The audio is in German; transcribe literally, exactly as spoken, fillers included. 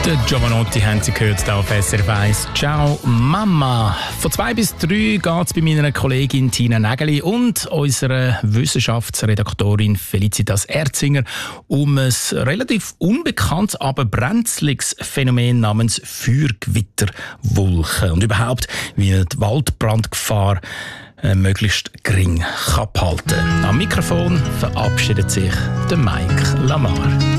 Der Giovanotti haben Sie gehört, hier auf S R F eins. Ciao Mama. Von zwei bis drei geht es bei meiner Kollegin Tina Nägeli und unserer Wissenschaftsredaktorin Felicitas Erzinger um ein relativ unbekanntes, aber brenzliges Phänomen namens Feuergewitterwolken und überhaupt, wie die Waldbrandgefahr äh, möglichst gering kann behalten. Am Mikrofon verabschiedet sich der Mike Lamar.